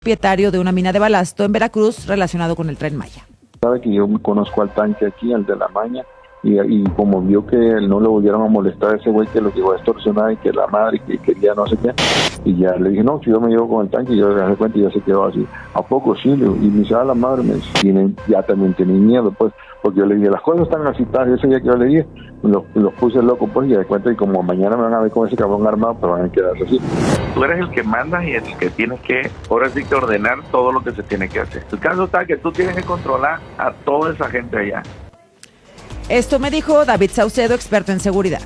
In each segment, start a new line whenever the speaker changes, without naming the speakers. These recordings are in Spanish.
propietario de una mina de balasto en Veracruz relacionado con el Tren Maya.
Sabe que yo me conozco al tanque aquí, al de la Maña, y como vio que no le volvieron a molestar a ese güey que lo llegó a extorsionar y que la madre que quería no sé qué, y ya le dije, no, si yo me llevo con el tanque, y yo le dejé cuenta y ya se quedó así. ¿A poco sí? Y me dice, la madre, me dice, ya también tenía miedo, pues, porque yo le dije, las cosas están así, ese día que yo le dije, los puse loco, pues, y de cuenta, y como mañana me van a ver con ese cabrón armado, pero van a quedarse así.
Tú eres el que manda y el que tienes que, ahora sí que ordenar todo lo que se tiene que hacer. El caso está que tú tienes que controlar a toda esa gente allá.
Esto me dijo David Saucedo, experto en seguridad.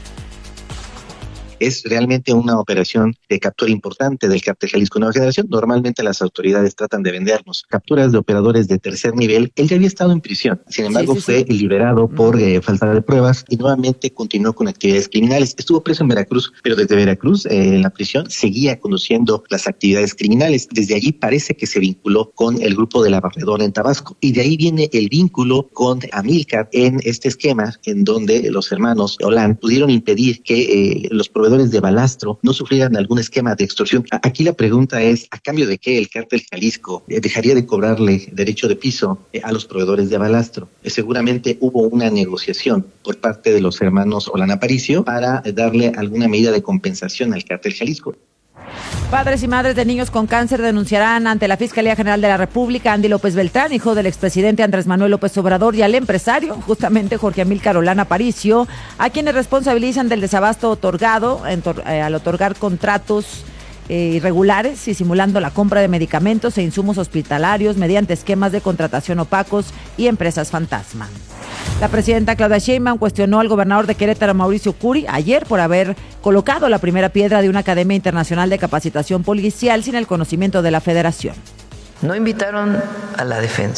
Es realmente una operación de captura importante del Cártel Jalisco Nueva Generación. Normalmente las autoridades tratan de vendernos capturas de operadores de tercer nivel. Él ya había estado en prisión, sin embargo fue liberado por falta de pruebas y nuevamente continuó con actividades criminales. Estuvo preso en Veracruz, pero desde Veracruz, en la prisión, seguía conduciendo las actividades criminales. Desde allí parece que se vinculó con el grupo de La Barredora en Tabasco, y de ahí viene el vínculo con Amílcar en este esquema en donde los hermanos Olan pudieron impedir que los proveedores de balastro no sufrieran algún esquema de extorsión. Aquí la pregunta es, ¿a cambio de qué el Cártel Jalisco dejaría de cobrarle derecho de piso a los proveedores de balastro? Seguramente hubo una negociación por parte de los hermanos Olan Aparicio para darle alguna medida de compensación al Cártel Jalisco.
Padres y madres de niños con cáncer denunciarán ante la Fiscalía General de la República a Andy López Beltrán, hijo del expresidente Andrés Manuel López Obrador, y al empresario, justamente Jorge Amílcar Olan Aparicio, a quienes responsabilizan del desabasto otorgado al otorgar contratos irregulares y simulando la compra de medicamentos e insumos hospitalarios mediante esquemas de contratación opacos y empresas fantasma. La presidenta Claudia Sheinbaum cuestionó al gobernador de Querétaro, Mauricio Curi, ayer por haber colocado la primera piedra de una academia internacional de capacitación policial sin el conocimiento de la federación.
No invitaron a la defensa,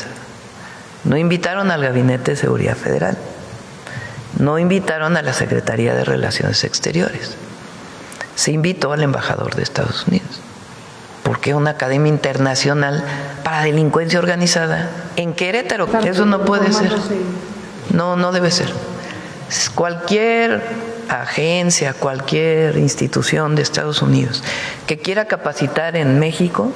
no invitaron al Gabinete de Seguridad Federal, no invitaron a la Secretaría de Relaciones Exteriores, se invitó al embajador de Estados Unidos. ¿Por qué una academia internacional para delincuencia organizada en Querétaro? Eso no puede ser. No debe ser. Cualquier agencia, cualquier institución de Estados Unidos que quiera capacitar en México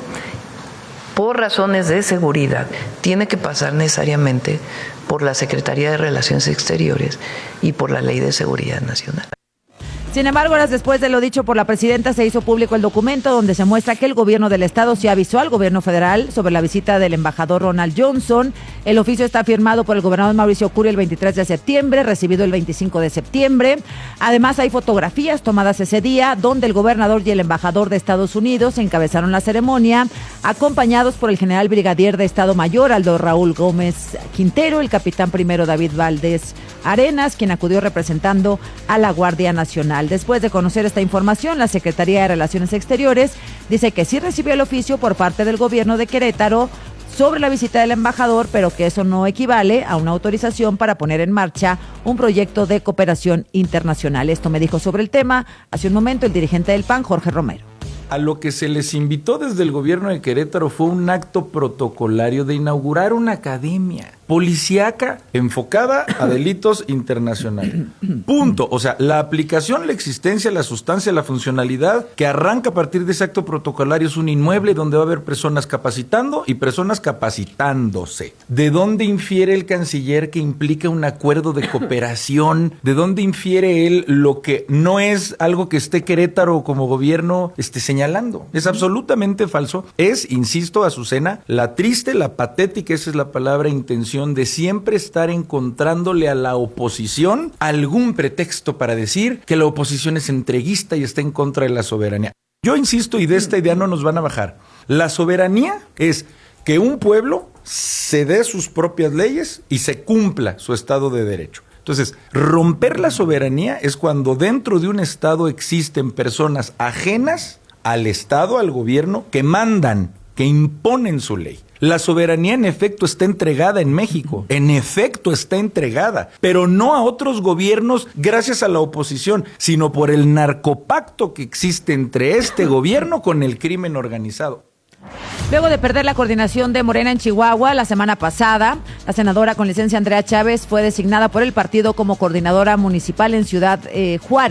por razones de seguridad tiene que pasar necesariamente por la Secretaría de Relaciones Exteriores y por la Ley de Seguridad Nacional.
Sin embargo, horas después de lo dicho por la presidenta, se hizo público el documento donde se muestra que el gobierno del estado sí avisó al gobierno federal sobre la visita del embajador Ronald Johnson. El oficio está firmado por el gobernador Mauricio Curi el 23 de septiembre, recibido el 25 de septiembre. Además, hay fotografías tomadas ese día donde el gobernador y el embajador de Estados Unidos encabezaron la ceremonia, acompañados por el general brigadier de Estado Mayor Aldo Raúl Gómez Quintero, el capitán primero David Valdés Arenas, quien acudió representando a la Guardia Nacional. Después de conocer esta información, la Secretaría de Relaciones Exteriores dice que sí recibió el oficio por parte del gobierno de Querétaro sobre la visita del embajador, pero que eso no equivale a una autorización para poner en marcha un proyecto de cooperación internacional. Esto me dijo sobre el tema hace un momento el dirigente del PAN, Jorge Romero.
A lo que se les invitó desde el gobierno de Querétaro fue un acto protocolario de inaugurar una academia policíaca enfocada a delitos internacionales. Punto. O sea, la aplicación, la existencia, la sustancia, la funcionalidad que arranca a partir de ese acto protocolario es un inmueble donde va a haber personas capacitando y personas capacitándose. ¿De dónde infiere el canciller que implica un acuerdo de cooperación? ¿De dónde infiere él lo que no es algo que esté Querétaro como gobierno señalando? Es absolutamente falso. Es, insisto, Azucena, la triste, la patética, esa es la palabra, intención de siempre estar encontrándole a la oposición algún pretexto para decir que la oposición es entreguista y está en contra de la soberanía. Yo insisto, y de esta idea no nos van a bajar. La soberanía es que un pueblo se dé sus propias leyes y se cumpla su Estado de Derecho. Entonces, romper la soberanía es cuando dentro de un Estado existen personas ajenas al Estado, al gobierno, que mandan, que imponen su ley. La soberanía en efecto está entregada en México, en efecto está entregada, pero no a otros gobiernos gracias a la oposición, sino por el narcopacto que existe entre este gobierno con el crimen organizado.
Luego de perder la coordinación de Morena en Chihuahua la semana pasada, la senadora con licencia Andrea Chávez fue designada por el partido como coordinadora municipal en Ciudad Juárez.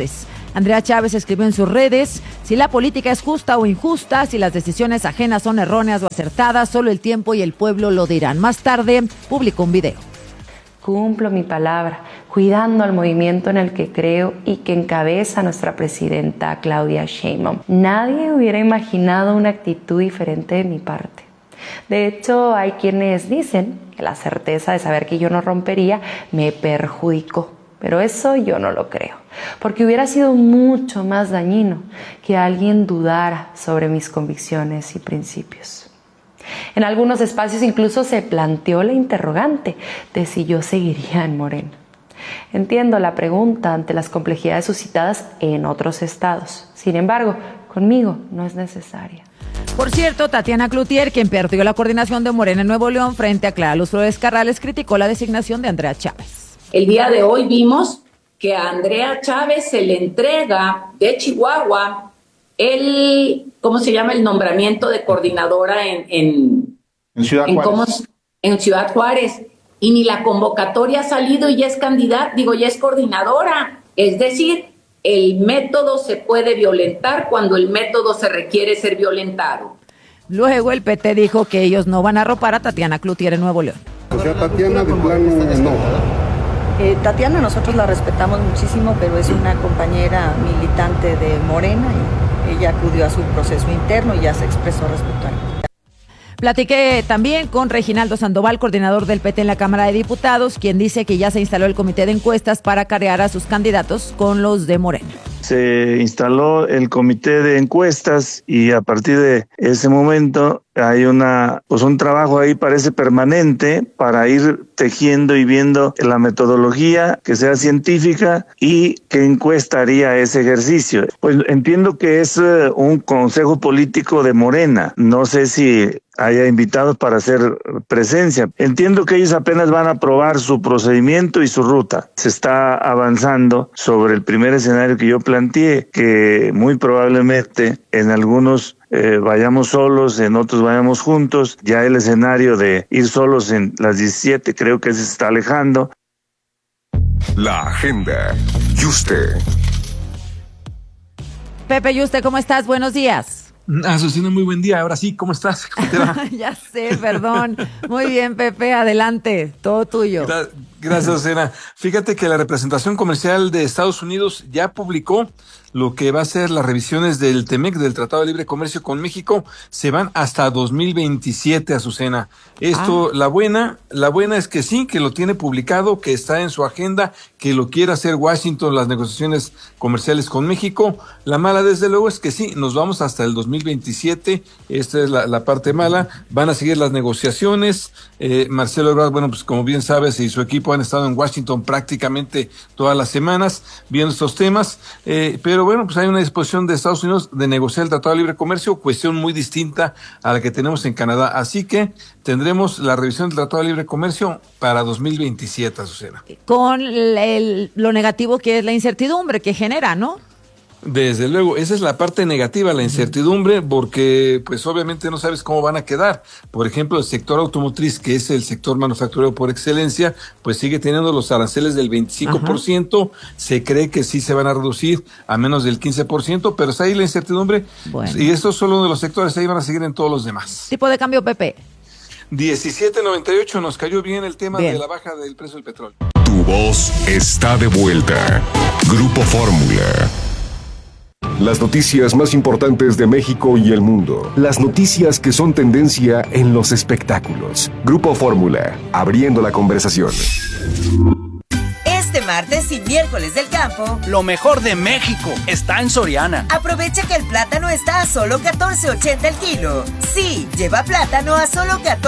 Andrea Chávez escribió en sus redes: si la política es justa o injusta, si las decisiones ajenas son erróneas o acertadas, solo el tiempo y el pueblo lo dirán. Más tarde publicó un video.
Cumplo mi palabra, cuidando al movimiento en el que creo y que encabeza nuestra presidenta Claudia Sheinbaum. Nadie hubiera imaginado una actitud diferente de mi parte. De hecho, hay quienes dicen que la certeza de saber que yo no rompería me perjudicó. Pero eso yo no lo creo, porque hubiera sido mucho más dañino que alguien dudara sobre mis convicciones y principios. En algunos espacios incluso se planteó la interrogante de si yo seguiría en Morena. Entiendo la pregunta ante las complejidades suscitadas en otros estados. Sin embargo, conmigo no es necesaria.
Por cierto, Tatiana Cloutier, quien perdió la coordinación de Morena en Nuevo León frente a Clara Luz Flores Carrales, criticó la designación de Andrea Chávez.
El día de hoy vimos que a Andrea Chávez se le entrega de Chihuahua el nombramiento de coordinadora en Ciudad Juárez. En Ciudad Juárez. Y ni la convocatoria ha salido y ya es candidata, ya es coordinadora. Es decir, el método se puede violentar cuando el método se requiere ser violentado.
Luego el PT dijo que ellos no van a arropar a Tatiana Cloutier en Nuevo León.
O sea, Tatiana de plano no.
Tatiana nosotros la respetamos muchísimo, pero es una compañera militante de Morena y ella acudió a su proceso interno y ya se expresó respecto a ello.
Platiqué también con Reginaldo Sandoval, coordinador del PT en la Cámara de Diputados, quien dice que ya se instaló el comité de encuestas para carrear a sus candidatos con los de Morena.
Se instaló el comité de encuestas y a partir de ese momento hay un trabajo ahí parece permanente para ir tejiendo y viendo la metodología que sea científica y qué encuesta haría ese ejercicio. Pues entiendo que es un consejo político de Morena. No sé si haya invitados para hacer presencia. Entiendo que ellos apenas van a probar su procedimiento y su ruta. Se está avanzando sobre el primer escenario que yo planteé, que muy probablemente en algunos vayamos solos, en otros vayamos juntos. Ya el escenario de ir solos en las 17 creo que se está alejando.
La agenda. Yuste.
Pepe Yuste, ¿cómo estás? Buenos días.
Azucena, muy buen día. Ahora sí, ¿cómo estás? ¿Cómo te va?
Ya sé, perdón. Muy bien, Pepe, adelante, todo tuyo.
Gracias, Azucena. Fíjate que la representación comercial de Estados Unidos ya publicó lo que va a ser las revisiones del TEMEC, del Tratado de Libre Comercio con México. Se van hasta 2027, Azucena. Esto, la buena es que sí, que lo tiene publicado, que está en su agenda, que lo quiere hacer Washington, las negociaciones comerciales con México. La mala, desde luego, es que sí, nos vamos hasta el 2027. Esta es la parte mala. Van a seguir las negociaciones. Marcelo Ebrard, pues como bien sabes, y su equipo han estado en Washington prácticamente todas las semanas viendo estos temas, pero pues hay una disposición de Estados Unidos de negociar el Tratado de Libre Comercio, cuestión muy distinta a la que tenemos en Canadá, así que tendremos la revisión del Tratado de Libre Comercio para 2027, Azucena.
Con lo negativo que es la incertidumbre que genera, ¿no?
Desde luego, esa es la parte negativa, la incertidumbre, porque pues obviamente no sabes cómo van a quedar. Por ejemplo, el sector automotriz, que es el sector manufacturero por excelencia, pues sigue teniendo los aranceles del 25%. Ajá. Se cree que sí se van a reducir a menos del 15%, pero está ahí la incertidumbre. Bueno. Y esto es solo uno de los sectores, ahí van a seguir en todos los demás.
¿Tipo de cambio, Pepe?
17.98, nos cayó bien el tema de la baja del precio del petróleo.
Tu voz está de vuelta. Grupo Fórmula. Las noticias más importantes de México y el mundo. Las noticias que son tendencia en los espectáculos. Grupo Fórmula, abriendo la conversación.
Este martes y miércoles del campo,
lo mejor de México está en Soriana.
Aprovecha que el plátano está a solo $14.80 el kilo. Sí, lleva plátano a solo $14.80